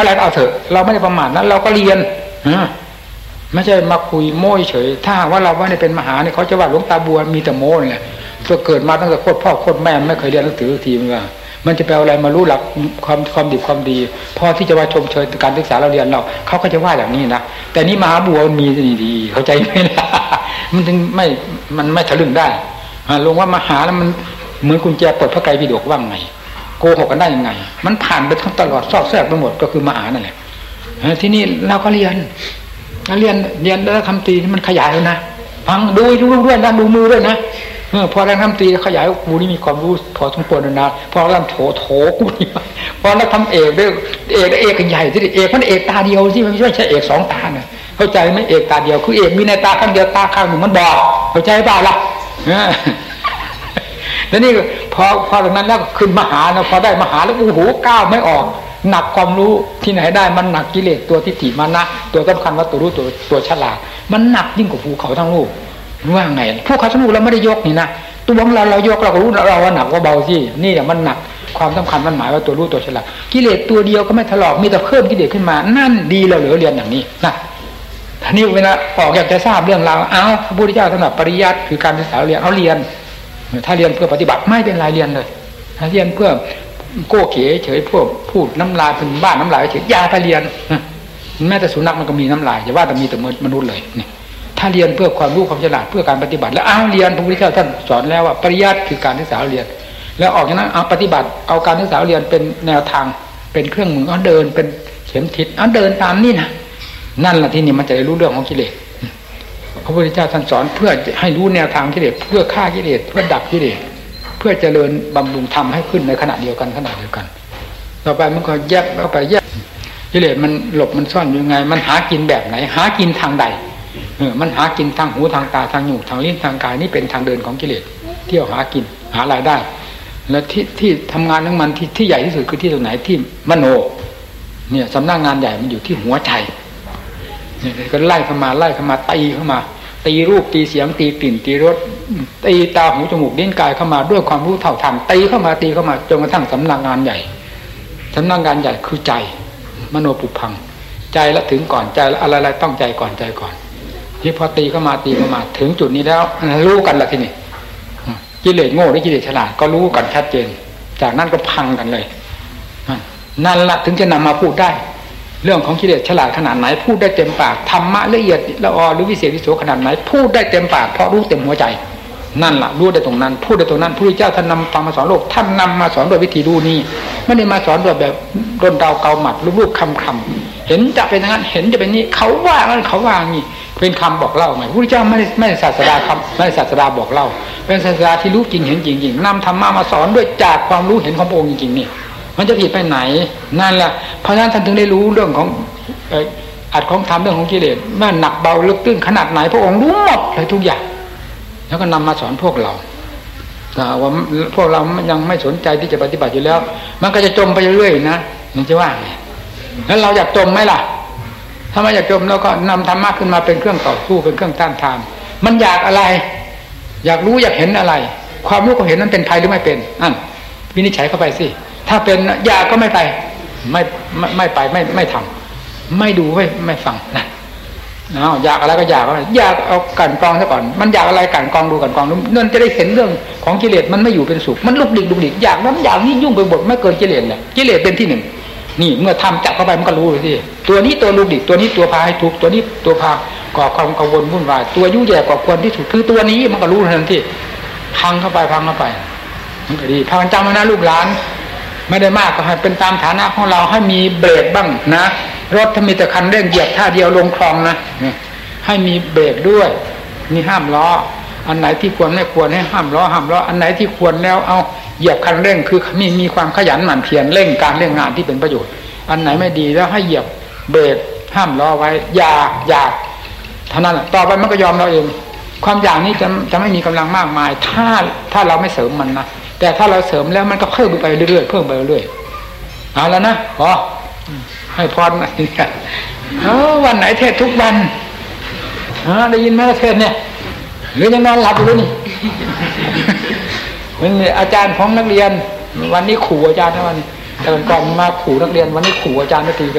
าไหร่ก็เอาเถอะเราไม่ได้ประมาทนั้นเราก็เรียนไม่ใช่มาคุยโม้เฉยถ้าว่าเราไม่ได้เป็นมหาเนี่ยเขาจะว่าหลวงตาบัวมีแต่โม้เนี่ยตัวเกิดมาตั้งแต่โคตรพ่อโคตรแม่ไม่เคยเรียนหนังสือทีมึงว่ามันจะไปเอาอะไรมารู้หลักความดีความดีพอที่จะว่าชมเชยการศึกษาเราเรียนเราเขาก็จะว่าอย่างนี้นะแต่นี่มหาบัวมีดีเข้าใจไหมล่ะมันถึงมันไม่ทะลึ่งได้ลงว่ามหาแล้วมันเหมือนกุญแจเปิดพระไตรปิฎกว่างไงโกหกกันได้ยังไงมันผ่านไปทั้งตลอดซอกแซกไปหมดก็คือมหานั่นแหละที่นี่เราก็เรียนแล้วคำตีมันขยายแล้วนะฟังดูด้วยนะดูมือด้วยนะพอแรงทำตีขยายกูนี่มีความรู้พอสมควรนะพอแรงโถกูนี่พอแล้วทำเอกด้วยเอกใหญ่ที่เอกมันเอกตาเดียวที่มันไม่ใช่เอกสองตาเนี่ยเข้าใจไหมเอกตาเดียวคือเอกมีในตาข้างเดียวตาข้างหนึ่งมันบอดเข้าใจเปล่าล่ะแล้วนี่พอตรงนั้นแล้วขึ้นมหานะพอได้มหาแล้วโอ้โหก้าวไม่ออกหนักความรู้ที่ไหนได้มันหนักกิเลสตัวทิฏฐิมานะตัวสำคัญว่าตัวรู้ตัวฉลาดมันหนักยิ่งกว่าภูเขาทั้งลูกว่าไงภูเขาทั้งลูกเราไม่ได้ยกนี่นะตัวของเรายกเราก็รู้เราว่าหนักว่าเบาสินี่แหละมันหนักความสำคัญมันหมายว่าตัวรู้ตัวฉลาดกิเลสตัวเดียวก็ไม่ถลอกมีแต่เพิ่มกิเลสขึ้นมานั่นดีเราเหลือเรียนอย่างนี้นะท่านี้เวลาออกอยากจะทราบเรื่องราวพระพุทธเจ้าสำหรับปริยัติคือการศึกษาเรียนเอาเรียนถ้าเรียนเพื่อปฏิบัติไม่เป็นไรเรียนเลยถ้าเรียนเพื่อโก้เก๋เฉยพวกพูดน้ำลายเป็นบ้านน้ำลายเฉยยาไปเรียนแม้แต่สุนัขมันก็มีน้ำลายอย่าว่าแต่มีแต่มนุษย์เลยนี่ถ้าเรียนเพื่อความรู้ความฉลาดเพื่อการปฏิบัติแล้วเรียนพระพุทธเจ้าท่านสอนแล้วว่าปริยัติคือการศึกษาเรียนแล้วออกจากนั้นปฏิบัติเอาการศึกษาเรียนเป็นแนวทางเป็นเครื่องมือเดินเป็นเข็มทิศเดินตามนี่นะนั่นแหละที่นี่มันจะได้รู้เรื่องของกิเลสพระพุทธเจ้าท่านสอนเพื่อให้รู้แนวทางกิเลสเพื่อฆ่ากิเลสเพื่อดับกิเลสเพื่อเจริญบำรุงธรรมให้ขึ้นในขณะเดียวกันต่อไปมันก็แยกเข้าไปแยกกิเลสมันหลบมันซ่อนยังไงมันหากินแบบไหนหากินทางใดมันหากินทางหูทางตาทางจมูกทางลิ้นทางกายนี่เป็นทางเดินของกิเลสเที่ยวหากินหารายได้แล้วที่ทำงานของมันที่ใหญ่ที่สุดคือที่ตรงไหนที่มโนเนี่ยสำนักงานใหญ่มันอยู่ที่หัวใจเนี่ยก็ไล่เข้ามาตีเข้ามาตีรูปตีเสียงตีกลิ่นตีรสตีตาหูจมูกลิ้นกายเข้ามาด้วยความรู้เท่าทันตีเข้ามาจนกระทั่งสำนักงานใหญ่คือใจมโนปุพังใจละถึงก่อนใจอะไรต้องใจก่อนที่พอตีเข้ามาถึงจุดนี้แล้วรู้กันละทีนี้กิเลสโง่หรือกิเลสฉลาดก็รู้กันชัดเจนจากนั้นก็พังกันเลยนั่นละถึงจะนำมาพูดได้เรื่องของกิเลสฉลาดขนาดไหนพูดได้เต็มปากธรรมะละเอียดละออหรือวิเศษวิโสขนาดไหนพูดได้เต็มปากเพราะรู้เต็มหัวใจนั่นล่ะรู้ได้ตรงนั้นพูดได้ตรงนั้นพระพุทธเจ้าท่านนำธรรมมาสอนโลกท่านนำมาสอนโดยวิธีรู้นี้ไม่ได้มาสอนแบบร่นดาวเกาหมัดรูปๆคำเห็นจะเป็นอย่างนั้นเห็นจะเป็นนี้เขาว่างั้นเขาว่างี้เป็นคำบอกเล่าไงพระพุทธเจ้าไม่ศาสดาคำไม่ศาสดาบอกเล่าเป็นศาสดาที่รู้จริงเห็นจริงนำธรรมะมาสอนด้วยจากความรู้เห็นของพระองค์จริงๆนี่มันจะผิดไปไหนนั่นแหละเพราะฉะนั้นท่านถึงได้รู้เรื่องของอัดของธรรมเรื่องของกิเลสแม่หนักเบาลึกตื้นขนาดไหนพระองค์รู้หมดเลยทุกอย่างแล้วก็นำมาสอนพวกเราแต่ว่าพวกเรายังไม่สนใจที่จะปฏิบัติอยู่แล้วมันก็จะจมไปเรื่อยๆนะมันจะว่าไงแล้วเราอยากจมไหมล่ะถ้าไม่อยากจมเราก็นำธรรมะขึ้นมาเป็นเครื่องต่อสู้เป็นเครื่องต้านทานมันอยากอะไรอยากรู้อยากเห็นอะไรความรู้ก็เห็นนั้นเป็นภัยหรือไม่เป็นวินิจฉัยเข้าไปสิถ้าเป็นอยากก็ไม่ไปไม่ไปไม่ทำไม่ดูไม่ฟังนะอยากอะไรก็อยากเอากันกรองซะก่อนมันอยากอะไรกันกรองดูนั่นจะได้เห็นเรื่องของกิเลสมันไม่อยู่เป็นสุขมันลุกดิกอยากนั้นอยากนี้ยุ่งไปหมดไม่เกินกิเลสเลยกิเลสเป็นที่หนึ่งนี่เมื่อทำจับเข้าไปมันก็รู้เลยสิตัวนี้ตัวลุกดิกตัวนี้ตัวพาให้ทุกตัวนี้ตัวพาก่อความกังวลวุ่นวายตัวยุ่งแย่กว่าควรที่สุดคือตัวนี้มันก็รู้ทันทีพังเข้าไปมันก็ดีพากันจำไว้นะลูกหลานไม่ได้มากก็ให้เป็นตามฐานะของเราให้มีเบรกบ้างนะรถถ้ามีแต่คันเร่งเหยียบท่าเดียวลงคลองนะให้มีเบรกด้วยนี่ห้ามล้ออันไหนที่ควรไม่ควรให้ห้ามล้ออันไหนที่ควรแล้วเอาเหยียบคันเร่งคือมีความขยันหมั่นเพียรเร่งการเร่งงานที่เป็นประโยชน์อันไหนไม่ดีแล้วให้เหยียบเบรกห้ามล้อไว้อยากเท่านั้นแหละต่อไปมันก็ยอมเราเองความอยากนี้จะไม่มีกำลังมากมายถ้าเราไม่เสริมมันนะแต่ถ้าเราเสริมแล้วมันก็เพิ่มไปเรื่อยๆเอาแล้วนะขอให้พรวันไหนเทศทุกวันได้ยินไหมเทศเนี่ยหรือยังนอนหลับอยู่นี่มันอาจารย์ของนักเรียนวันนี้ขู่อาจารย์นะวันนี้แต่ก่อนมาขู่นักเรียนวันนี้ขู่อาจารย์นาที